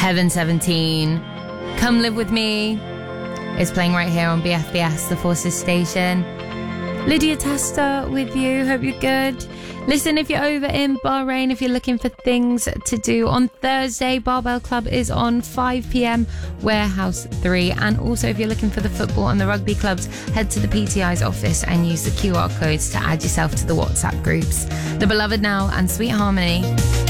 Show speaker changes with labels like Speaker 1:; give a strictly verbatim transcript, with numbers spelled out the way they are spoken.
Speaker 1: Heaven seventeen. Come Live With Me is playing right here on B F B S, the Forces station. Lydia Testa with you. Hope you're good. Listen, if you're over in Bahrain, if you're looking for things to do on Thursday, Barbell Club is on five p.m, Warehouse three. And also, if you're looking for the football and the rugby clubs, head to the P T I's office and use the Q R codes to add yourself to the WhatsApp groups. The Beloved now and Sweet Harmony.